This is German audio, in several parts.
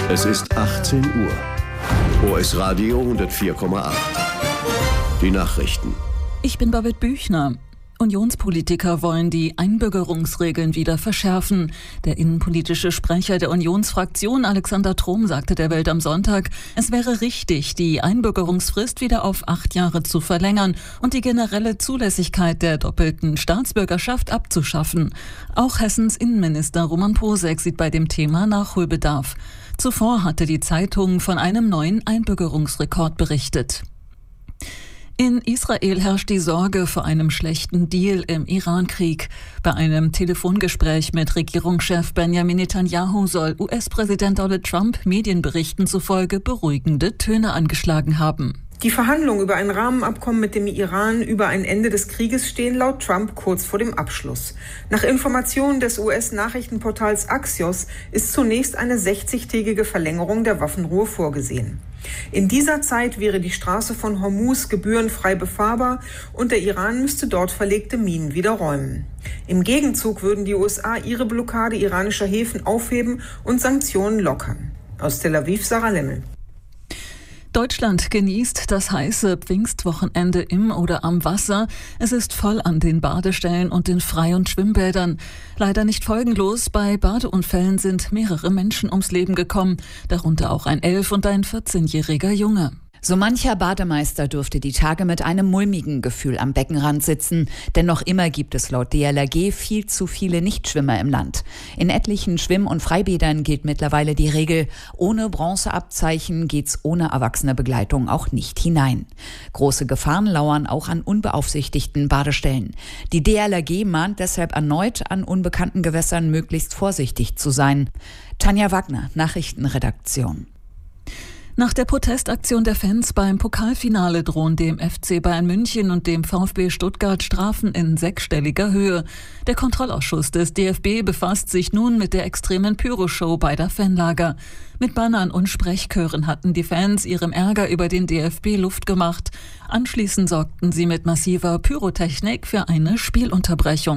Es ist 18 Uhr. OS Radio 104,8. Die Nachrichten. Ich bin Babette Büchner. Unionspolitiker wollen die Einbürgerungsregeln wieder verschärfen. Der innenpolitische Sprecher der Unionsfraktion Alexander Trom sagte der Welt am Sonntag, es wäre richtig, die Einbürgerungsfrist wieder auf 8 Jahre zu verlängern und die generelle Zulässigkeit der doppelten Staatsbürgerschaft abzuschaffen. Auch Hessens Innenminister Roman Posek sieht bei dem Thema Nachholbedarf. Zuvor hatte die Zeitung von einem neuen Einbürgerungsrekord berichtet. In Israel herrscht die Sorge vor einem schlechten Deal im Iran-Krieg. Bei einem Telefongespräch mit Regierungschef Benjamin Netanyahu soll US-Präsident Donald Trump Medienberichten zufolge beruhigende Töne angeschlagen haben. Die Verhandlungen über ein Rahmenabkommen mit dem Iran über ein Ende des Krieges stehen laut Trump kurz vor dem Abschluss. Nach Informationen des US-Nachrichtenportals Axios ist zunächst eine 60-tägige Verlängerung der Waffenruhe vorgesehen. In dieser Zeit wäre die Straße von Hormuz gebührenfrei befahrbar und der Iran müsste dort verlegte Minen wieder räumen. Im Gegenzug würden die USA ihre Blockade iranischer Häfen aufheben und Sanktionen lockern. Aus Tel Aviv, Sarah Lemmel. Deutschland genießt das heiße Pfingstwochenende im oder am Wasser. Es ist voll an den Badestellen und den Frei- und Schwimmbädern. Leider nicht folgenlos. Bei Badeunfällen sind mehrere Menschen ums Leben gekommen, darunter auch ein 11- und ein 14-jähriger Junge. So mancher Bademeister dürfte die Tage mit einem mulmigen Gefühl am Beckenrand sitzen, denn noch immer gibt es laut DLRG viel zu viele Nichtschwimmer im Land. In etlichen Schwimm- und Freibädern gilt mittlerweile die Regel, ohne Bronzeabzeichen geht's ohne erwachsene Begleitung auch nicht hinein. Große Gefahren lauern auch an unbeaufsichtigten Badestellen. Die DLRG mahnt deshalb erneut, an unbekannten Gewässern möglichst vorsichtig zu sein. Tanja Wagner, Nachrichtenredaktion. Nach der Protestaktion der Fans beim Pokalfinale drohen dem FC Bayern München und dem VfB Stuttgart Strafen in 6-stelliger Höhe. Der Kontrollausschuss des DFB befasst sich nun mit der extremen Pyroshow beider Fanlager. Mit Bannern und Sprechchören hatten die Fans ihrem Ärger über den DFB Luft gemacht. Anschließend sorgten sie mit massiver Pyrotechnik für eine Spielunterbrechung.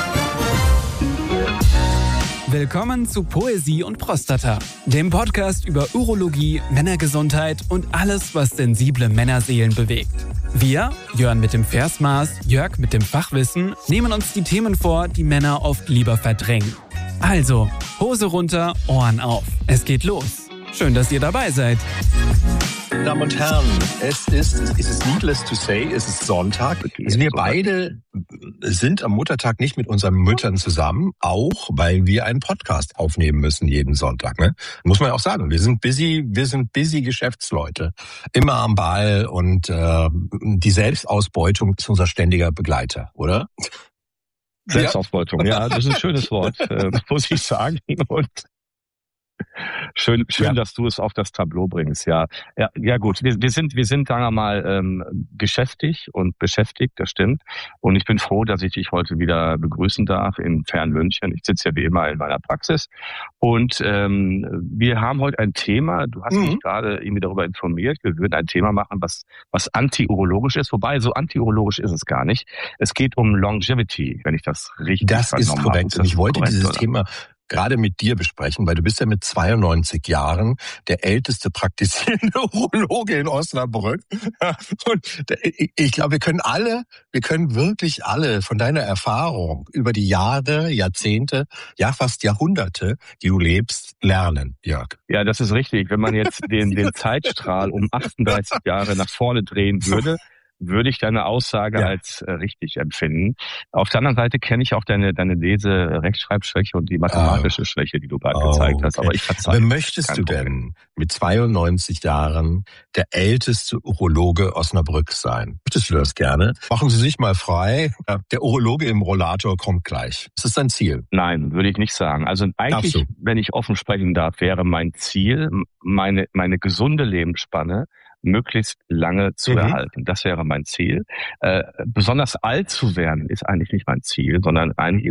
Willkommen zu Poesie und Prostata, dem Podcast über Urologie, Männergesundheit und alles, was sensible Männerseelen bewegt. Wir, Jörn mit dem Versmaß, Jörg mit dem Fachwissen, nehmen uns die Themen vor, die Männer oft lieber verdrängen. Also, Hose runter, Ohren auf. Es geht los. Schön, dass ihr dabei seid. Meine Damen und Herren, es ist needless to say, es ist Sonntag. Also wir beide sind am Muttertag nicht mit unseren Müttern zusammen, auch weil wir einen Podcast aufnehmen müssen jeden Sonntag. Ne? Muss man ja auch sagen, wir sind busy Geschäftsleute, immer am Ball und die Selbstausbeutung ist unser ständiger Begleiter, oder? Selbstausbeutung, ja, das ist ein schönes Wort, muss ich sagen. Und Schön, ja, dass du es auf das Tableau bringst. Ja, gut. Wir sind, sagen wir mal, geschäftig und beschäftigt, das stimmt. Und ich bin froh, dass ich dich heute wieder begrüßen darf in Fernmünchen. Ich sitze ja wie immer in meiner Praxis. Und wir haben heute ein Thema. Du hast mich gerade irgendwie darüber informiert. Wir würden ein Thema machen, was anti-urologisch ist. Wobei, so anti-urologisch ist es gar nicht. Es geht um Longevity, wenn ich das richtig vernommen habe. Das ist korrekt. Und ich wollte dieses Thema gerade mit dir besprechen, weil du bist ja mit 92 Jahren der älteste praktizierende Urologe in Osnabrück. Und ich glaube, wir können wirklich alle von deiner Erfahrung über die Jahre, Jahrzehnte, ja fast Jahrhunderte, die du lebst, lernen, Jörg. Ja, das ist richtig. Wenn man jetzt den Zeitstrahl um 38 Jahre nach vorne drehen würde ich deine Aussage als richtig empfinden. Auf der anderen Seite kenne ich auch deine Lese-Rechtschreibschwäche und die mathematische Schwäche, die du gerade gezeigt hast. Aber ich verzeihe. Aber möchtest du denn mit 92 Jahren der älteste Urologe Osnabrücks sein? Möchtest du das gerne? Machen Sie sich mal frei. Der Urologe im Rollator kommt gleich. Ist das dein Ziel? Nein, würde ich nicht sagen. Also eigentlich, wenn ich offen sprechen darf, wäre mein Ziel, meine gesunde Lebensspanne möglichst lange zu erhalten. Das wäre mein Ziel. Besonders alt zu werden ist eigentlich nicht mein Ziel, sondern eigentlich